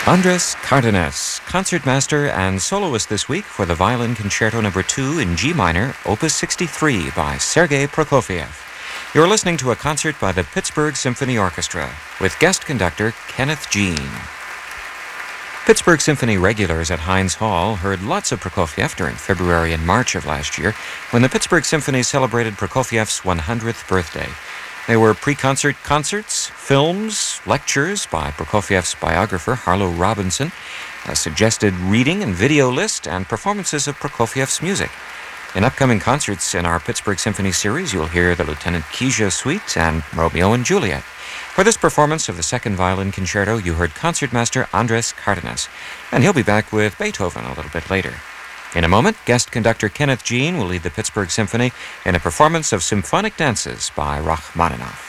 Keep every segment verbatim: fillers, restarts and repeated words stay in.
Andrés Cardenas, concertmaster and soloist this week for the Violin Concerto Number two in G minor, Opus sixty-three by Sergei Prokofiev. You're listening to a concert by the Pittsburgh Symphony Orchestra with guest conductor Kenneth Jean. Pittsburgh Symphony regulars at Heinz Hall heard lots of Prokofiev during February and March of last year when the Pittsburgh Symphony celebrated Prokofiev's one hundredth birthday. They were pre-concert concerts, films, lectures by Prokofiev's biographer Harlow Robinson, a suggested reading and video list, and performances of Prokofiev's music. In upcoming concerts in our Pittsburgh Symphony series, you'll hear the Lieutenant Kija Suite and Romeo and Juliet. For this performance of the Second Violin Concerto, you heard concertmaster Andrés Cardenas, and he'll be back with Beethoven a little bit later. In a moment, guest conductor Kenneth Jean will lead the Pittsburgh Symphony in a performance of symphonic dances by Rachmaninoff.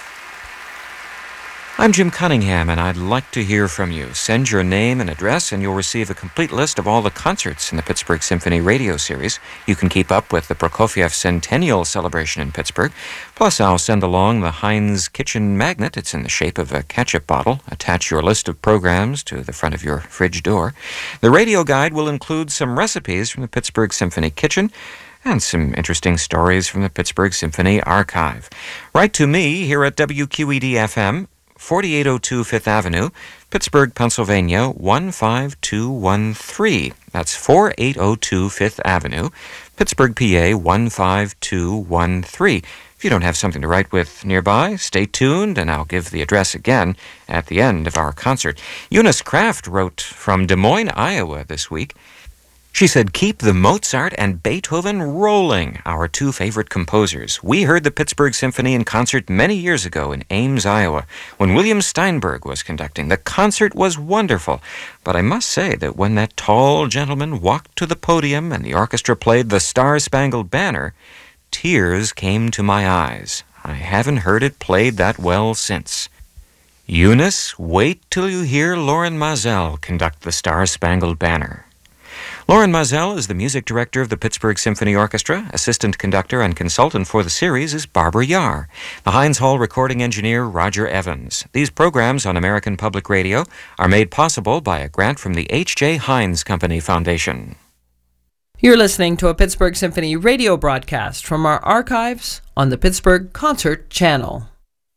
I'm Jim Cunningham, and I'd like to hear from you. Send your name and address, and you'll receive a complete list of all the concerts in the Pittsburgh Symphony radio series. You can keep up with the Prokofiev Centennial celebration in Pittsburgh. Plus, I'll send along the Heinz Kitchen Magnet. It's in the shape of a ketchup bottle. Attach your list of programs to the front of your fridge door. The radio guide will include some recipes from the Pittsburgh Symphony kitchen and some interesting stories from the Pittsburgh Symphony archive. Write to me here at W Q E D F M, forty-eight oh two Fifth Avenue, Pittsburgh, Pennsylvania, one five two one three. That's forty-eight oh two Fifth Avenue, Pittsburgh, P A, one five two one three. If you don't have something to write with nearby, stay tuned, and I'll give the address again at the end of our concert. Eunice Kraft wrote from Des Moines, Iowa this week. She said, "Keep the Mozart and Beethoven rolling, our two favorite composers. We heard the Pittsburgh Symphony in concert many years ago in Ames, Iowa, when William Steinberg was conducting. The concert was wonderful, but I must say that when that tall gentleman walked to the podium and the orchestra played the Star-Spangled Banner, tears came to my eyes. I haven't heard it played that well since." Eunice, wait till you hear Loren Maazel conduct the Star-Spangled Banner. Loren Maazel is the music director of the Pittsburgh Symphony Orchestra. Assistant conductor and consultant for the series is Barbara Yar. The Heinz Hall recording engineer, Roger Evans. These programs on American Public Radio are made possible by a grant from the H J. Heinz Company Foundation. You're listening to a Pittsburgh Symphony radio broadcast from our archives on the Pittsburgh Concert Channel.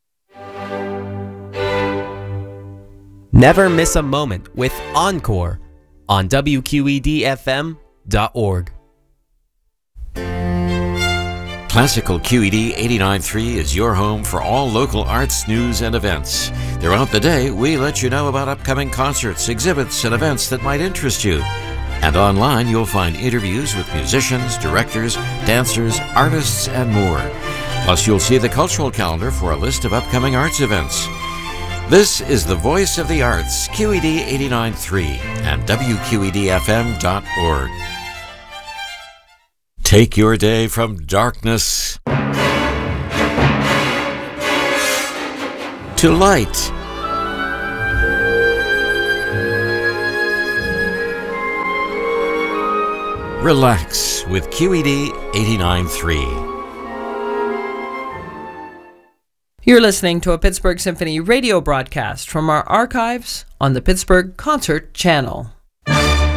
Never miss a moment with Encore on W Q E D F M dot org. Classical Q E D eighty-nine point three is your home for all local arts, news, and events. Throughout the day, we let you know about upcoming concerts, exhibits, and events that might interest you. And online, you'll find interviews with musicians, directors, dancers, artists, and more. Plus, you'll see the cultural calendar for a list of upcoming arts events. This is the Voice of the Arts, Q E D eighty-nine point three and W Q E D F M dot org. Take your day from darkness to light. Relax with Q E D eighty-nine point three. You're listening to a Pittsburgh Symphony radio broadcast from our archives on the Pittsburgh Concert Channel.